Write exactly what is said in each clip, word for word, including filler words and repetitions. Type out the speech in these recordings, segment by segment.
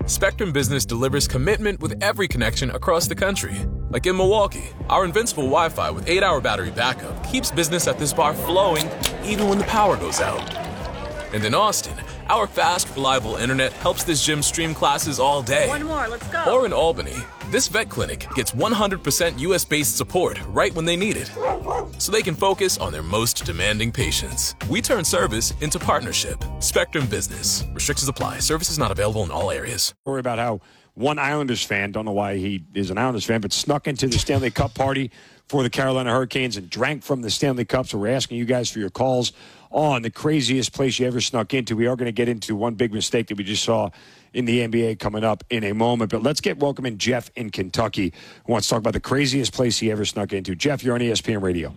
Spectrum Business delivers commitment with every connection across the country. Like in Milwaukee, our invincible Wi-Fi with eight hour battery backup keeps business at this bar flowing even when the power goes out. And in Austin, our fast, reliable internet helps this gym stream classes all day. One more, let's go. Or in Albany, this vet clinic gets one hundred percent U S-based support right when they need it, so they can focus on their most demanding patients. We turn service into partnership. Spectrum Business. Restrictions apply. Service is not available in all areas. Story about how one Islanders fan, don't know why he is an Islanders fan, but snuck into the Stanley Cup party for the Carolina Hurricanes and drank from the Stanley Cup. So we're asking you guys for your calls on the craziest place you ever snuck into. We are going to get into one big mistake that we just saw in the N B A coming up in a moment. But let's get welcoming Jeff in Kentucky, who wants to talk about the craziest place he ever snuck into. Jeff, you're on E S P N Radio.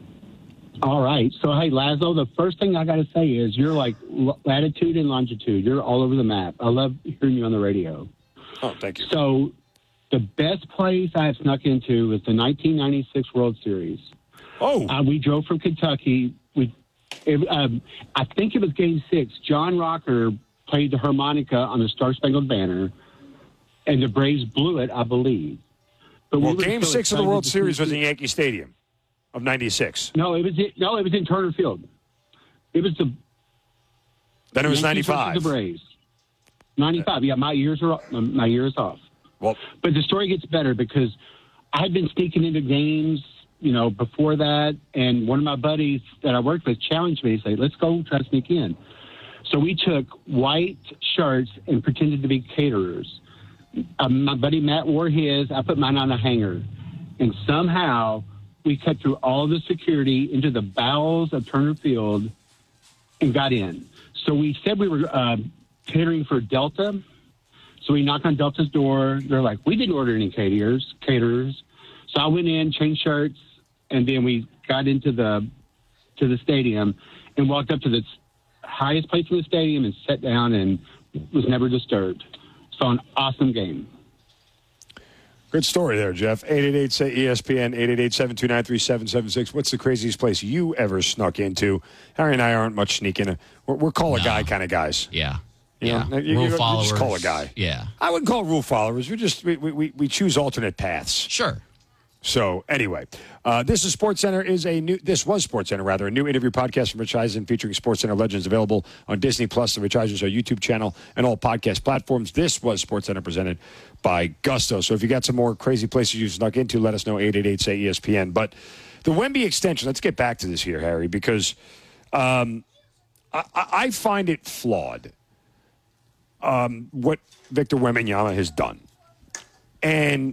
All right. So, hey, Lazo, the first thing I got to say is you're like latitude and longitude. You're all over the map. I love hearing you on the radio. Oh, thank you. So the best place I have snuck into was the nineteen ninety-six World Series. Oh. Uh, we drove from Kentucky. We, it, um, I think it was Game Six. John Rocker played the harmonica on the Star Spangled Banner, and the Braves blew it, I believe. But well, we Game so Six of the World Series see- was in Yankee Stadium of ninety-six. No, it was in, no, it was in Turner Field. It was the. Then it was Yankees ninety-five. versus The Braves. ninety-five. Yeah, my years are my years off. Well, but the story gets better because I had been sneaking into games, you know, before that, and one of my buddies that I worked with challenged me to say, "Let's go try to sneak in." So we took white shirts and pretended to be caterers. Um, my buddy Matt wore his. I put mine on a hanger, and somehow we cut through all the security into the bowels of Turner Field and got in. So we said we were uh, catering for Delta. So we knocked on Delta's door. They're like, "We didn't order any caterers." Caterers. So I went in, changed shirts, and then we got into the to the stadium and walked up to the highest place in the stadium and sat down and was never disturbed. So an awesome game. Good story there, Jeff. eight eight eight, say E S P N, eight eight eight, seven two nine, three seven seven six. What's the craziest place you ever snuck into? Harry and I aren't much sneaking. We're, we're call a No. guy kind of guys. Yeah. You yeah. know, you, rule you, you followers. just call a guy. Yeah. I wouldn't call rule followers. We just we, we, we choose alternate paths. Sure. So anyway, uh, this is SportsCenter is a new. This was SportsCenter rather a new interview podcast from Rich Eisen featuring SportsCenter legends available on Disney Plus, the Rich Eisen Show YouTube channel, and all podcast platforms. This was SportsCenter presented by Gusto. So if you got some more crazy places you snuck into, let us know. eight eight eight, say E S P N. But the Wemby extension. Let's get back to this here, Harry, because um, I, I find it flawed. Um, what Victor Wembanyama has done, and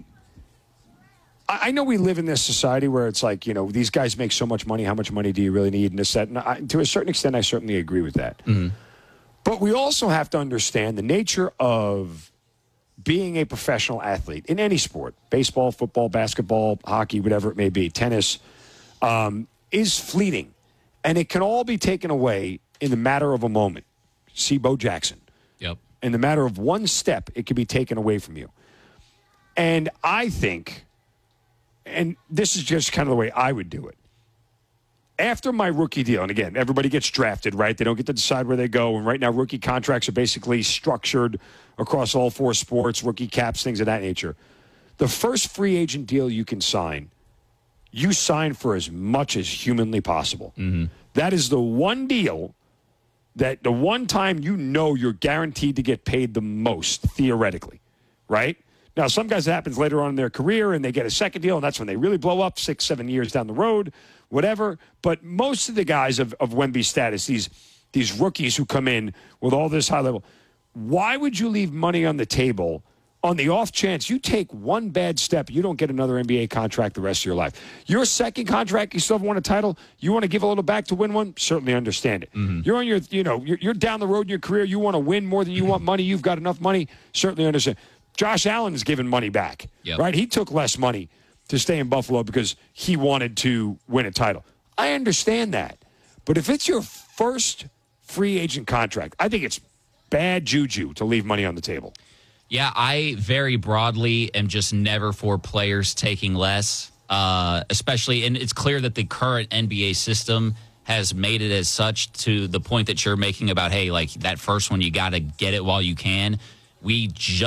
I know we live in this society where it's like, you know, these guys make so much money. How much money do you really need? And this, that. And I, to a certain extent, I certainly agree with that. Mm-hmm. But we also have to understand the nature of being a professional athlete in any sport, baseball, football, basketball, hockey, whatever it may be, tennis, um, is fleeting. And it can all be taken away in the matter of a moment. See Bo Jackson. Yep. In the matter of one step, it can be taken away from you. And I think... and this is just kind of the way I would do it. After my rookie deal, and again, everybody gets drafted, right? They don't get to decide where they go. And right now, rookie contracts are basically structured across all four sports, rookie caps, things of that nature. The first free agent deal you can sign, you sign for as much as humanly possible. Mm-hmm. That is the one deal that the one time you know you're guaranteed to get paid the most, theoretically, right? Now, some guys, it happens later on in their career, and they get a second deal, and that's when they really blow up six, seven years down the road, whatever. But most of the guys of, of Wemby's status, these these rookies who come in with all this high level, why would you leave money on the table on the off chance you take one bad step, you don't get another N B A contract the rest of your life? Your second contract, you still haven't won a title, you want to give a little back to win one? Certainly understand it. Mm-hmm. You're on your, you know, you're, you're down the road in your career, you want to win more than you want money, you've got enough money, certainly understand. Josh Allen is giving money back, yep. right? He took less money to stay in Buffalo because he wanted to win a title. I understand that. But if it's your first free agent contract, I think it's bad juju to leave money on the table. Yeah, I very broadly am just never for players taking less, uh, especially, and it's clear that the current N B A system has made it as such to the point that you're making about, hey, like that first one, you got to get it while you can. We just